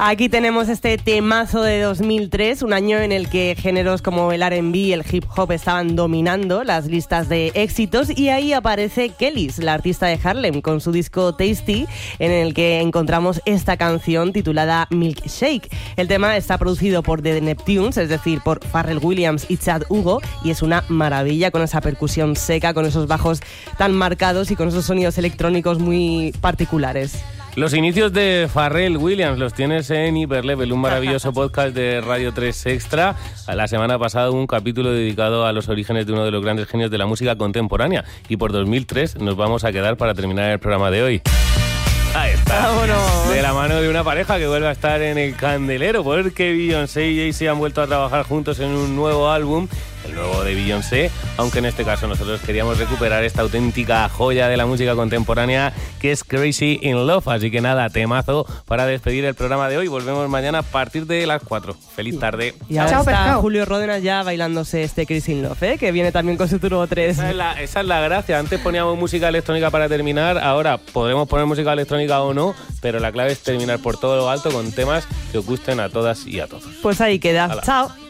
Aquí tenemos este temazo de 2003, un año en el que géneros como el R&B y el hip hop estaban dominando las listas de éxitos, y ahí aparece Kelis, la artista de Harlem, con su disco Tasty, en el que encontramos esta canción titulada Milkshake. El tema está producido por The Neptunes, es decir, por Pharrell Williams y Chad Hugo, y es una maravilla con esa percusión seca, con esos bajos tan marcados y con esos sonidos electrónicos muy particulares. Los inicios de Pharrell Williams los tienes en Hyperlevel, un maravilloso podcast de Radio 3 Extra. La semana pasada hubo un capítulo dedicado a los orígenes de uno de los grandes genios de la música contemporánea, y por 2003 nos vamos a quedar para terminar el programa de hoy. Ahí está. ¡Vámonos! De la mano de una pareja que vuelve a estar en el candelero, porque Beyoncé y Jay-Z han vuelto a trabajar juntos en un nuevo álbum, el nuevo de Beyoncé, aunque en este caso nosotros queríamos recuperar esta auténtica joya de la música contemporánea que es Crazy in Love. Así que nada, temazo para despedir el programa de hoy. Volvemos mañana a partir de las 4. Feliz tarde. Y ahora está Julio Ródenas ya bailándose este Crazy in Love, que viene también con su Turbo 3. Esa es la gracia. Antes poníamos música electrónica para terminar, ahora podremos poner música electrónica o no, pero la clave es terminar por todo lo alto con temas que os gusten a todas y a todos. Pues ahí queda. Hala. Chao.